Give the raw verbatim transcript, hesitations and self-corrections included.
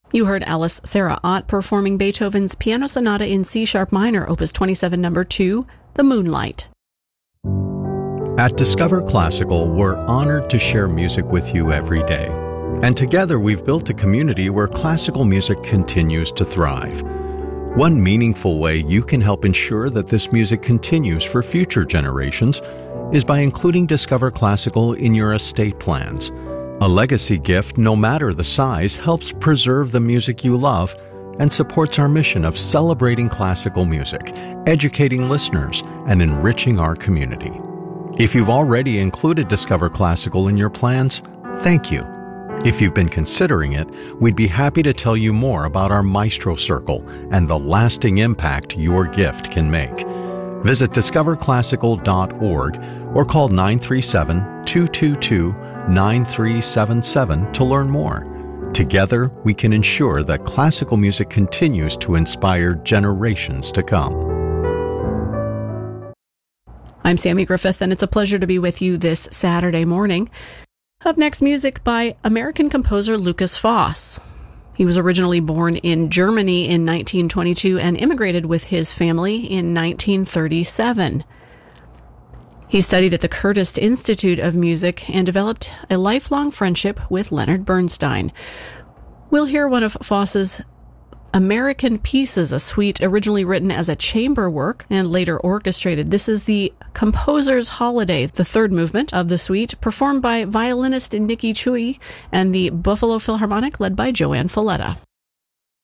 You heard Alice Sarah Ott performing Beethoven's Piano Sonata in C-sharp minor, Opus twenty-seven, number two, The Moonlight. At Discover Classical, we're honored to share music with you every day. And together we've built a community where classical music continues to thrive. One meaningful way you can help ensure that this music continues for future generations is by including Discover Classical in your estate plans. A legacy gift, no matter the size, helps preserve the music you love and supports our mission of celebrating classical music, educating listeners, and enriching our community. If you've already included Discover Classical in your plans, thank you. If you've been considering it, we'd be happy to tell you more about our Maestro Circle and the lasting impact your gift can make. Visit discover classical dot org or call nine three seven, two two two, nine three seven seven to learn more. Together, we can ensure that classical music continues to inspire generations to come. I'm Sammy Griffith, and it's a pleasure to be with you this Saturday morning. Up next, music by American composer Lukas Foss. He was originally born in Germany in nineteen twenty-two and immigrated with his family in nineteen thirty-seven. He studied at the Curtis Institute of Music and developed a lifelong friendship with Leonard Bernstein. We'll hear one of Foss's American Pieces, a suite originally written as a chamber work and later orchestrated. This is the Composer's Holiday, the third movement of the suite, performed by violinist Nikki Chui and the Buffalo Philharmonic led by Joanne Falletta.